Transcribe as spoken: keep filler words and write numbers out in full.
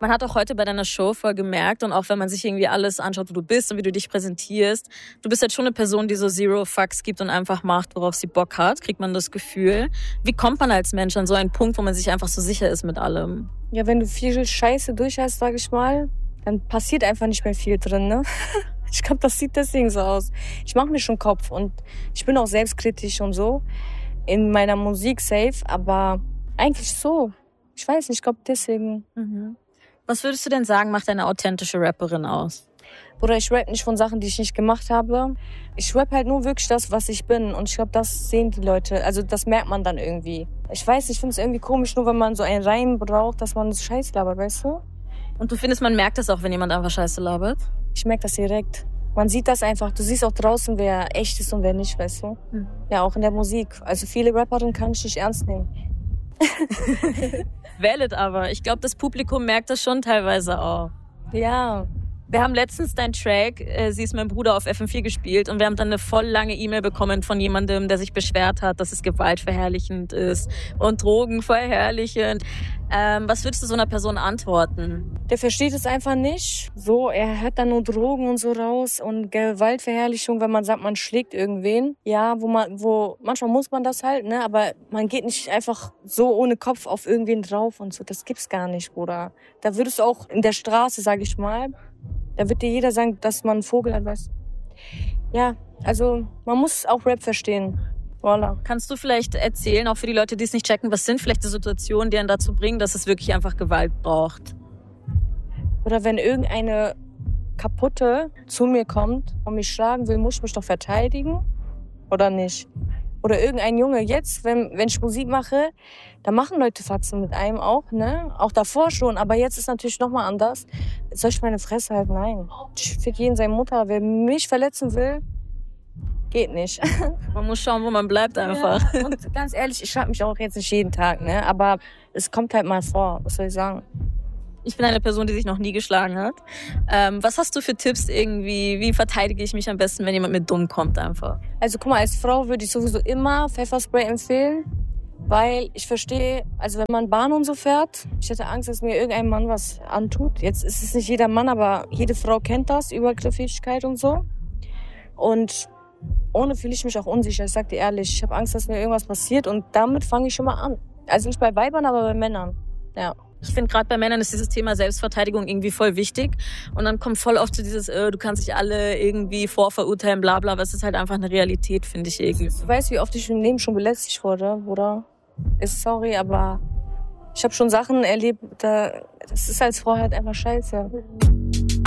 Man hat auch heute bei deiner Show voll gemerkt und auch wenn man sich irgendwie alles anschaut, wo du bist und wie du dich präsentierst, du bist jetzt schon eine Person, die so zero fucks gibt und einfach macht, worauf sie Bock hat, kriegt man das Gefühl. Wie kommt man als Mensch an so einen Punkt, wo man sich einfach so sicher ist mit allem? Ja, wenn du viel Scheiße durch hast, sag ich mal, dann passiert einfach nicht mehr viel drin, ne? Ich glaube, das sieht deswegen so aus. Ich mache mir schon Kopf und ich bin auch selbstkritisch und so in meiner Musik safe, aber eigentlich so. Ich weiß nicht, ich glaube deswegen. Mhm. Was würdest du denn sagen, macht eine authentische Rapperin aus? Oder ich rap nicht von Sachen, die ich nicht gemacht habe. Ich rap halt nur wirklich das, was ich bin. Und ich glaube, das sehen die Leute. Also das merkt man dann irgendwie. Ich weiß, ich finde es irgendwie komisch, nur wenn man so einen Reim braucht, dass man das Scheiß labert, weißt du? Und du findest, man merkt das auch, wenn jemand einfach Scheiße labert? Ich merke das direkt. Man sieht das einfach. Du siehst auch draußen, wer echt ist und wer nicht, weißt du? Mhm. Ja, auch in der Musik. Also viele Rapperinnen kann ich nicht ernst nehmen. Valid aber. Ich glaube, das Publikum merkt das schon teilweise auch. Ja. Wir haben letztens deinen Track, äh, Sie ist mein Bruder, auf F M vier gespielt und wir haben dann eine voll lange E-Mail bekommen von jemandem, der sich beschwert hat, dass es gewaltverherrlichend ist und drogenverherrlichend. Ähm, was würdest du so einer Person antworten? Der versteht es einfach nicht. So, er hört dann nur Drogen und so raus und Gewaltverherrlichung, wenn man sagt, man schlägt irgendwen. Ja, wo man, wo, manchmal muss man das halt, ne, aber man geht nicht einfach so ohne Kopf auf irgendwen drauf und so. Das gibt's gar nicht, Bruder. Da würdest du auch in der Straße, sag ich mal, da wird dir jeder sagen, dass man einen Vogel hat, weißt du. Ja, also man muss auch Rap verstehen. Voilà. Kannst du vielleicht erzählen, auch für die Leute, die es nicht checken, was sind vielleicht die Situationen, die einen dazu bringen, dass es wirklich einfach Gewalt braucht? Oder wenn irgendeine Kaputte zu mir kommt und mich schlagen will, muss ich mich doch verteidigen? Oder nicht? Oder irgendein Junge, jetzt, wenn, wenn ich Musik mache, da machen Leute Faxen mit einem auch, ne? Auch davor schon, aber jetzt ist natürlich nochmal anders. Soll ich meine Fresse halten? Nein. Ich fick jeden seine Mutter. Wer mich verletzen will, geht nicht. Man muss schauen, wo man bleibt einfach. Ja, und ganz ehrlich, ich schlag mich auch jetzt nicht jeden Tag, ne? Aber es kommt halt mal vor, was soll ich sagen? Ich bin eine Person, die sich noch nie geschlagen hat. Ähm, was hast du für Tipps irgendwie? Wie verteidige ich mich am besten, wenn jemand mir dumm kommt einfach? Also guck mal, als Frau würde ich sowieso immer Pfefferspray empfehlen, weil ich verstehe, also wenn man Bahn und so fährt, ich hätte Angst, dass mir irgendein Mann was antut. Jetzt ist es nicht jeder Mann, aber jede Frau kennt das, Übergriffigkeit und so. Und ohne fühle ich mich auch unsicher, ich sag dir ehrlich. Ich habe Angst, dass mir irgendwas passiert und damit fange ich schon mal an. Also nicht bei Weibern, aber bei Männern, ja. Ich finde, gerade bei Männern ist dieses Thema Selbstverteidigung irgendwie voll wichtig. Und dann kommt voll oft so dieses, äh, du kannst dich alle irgendwie vorverurteilen, bla bla. Aber es ist halt einfach eine Realität, finde ich irgendwie. Du weißt, wie oft ich im Leben schon belästigt wurde, Bruder? Ist sorry, aber ich habe schon Sachen erlebt, da, das ist als Frau halt einfach scheiße.